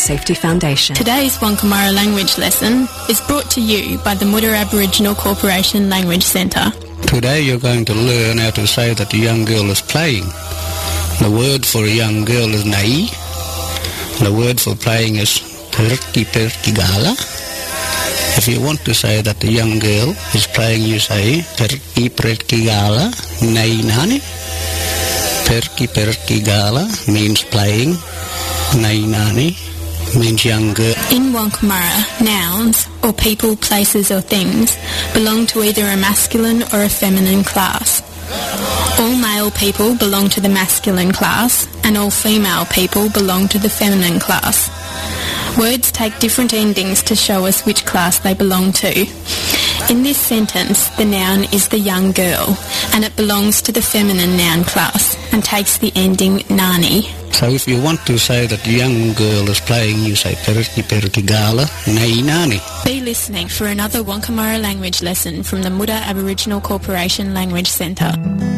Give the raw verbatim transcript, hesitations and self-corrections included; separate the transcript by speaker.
Speaker 1: Safety Foundation.
Speaker 2: Today's Wankamara language lesson is brought to you by the Muda Aboriginal Corporation Language Centre.
Speaker 3: Today you're going to learn how to say that a young girl is playing. The word for a young girl is nai. The word for playing is perki perki gala. If you want to say that a young girl is playing, you say perki perki gala nai nani. Perki perki gala means playing. Nai nani means young girl.
Speaker 2: In Wankamara, nouns, or people, places or things, belong to either a masculine or a feminine class. All male people belong to the masculine class, and all female people belong to the feminine class. Words take different endings to show us which class they belong to. In this sentence, the noun is the young girl, and it belongs to the feminine noun class, and takes the ending nani.
Speaker 3: So if you want to say that the young girl is playing, you say perki perki gala nai nani.
Speaker 2: Be listening for another Wankamara language lesson from the Muda Aboriginal Corporation Language Centre.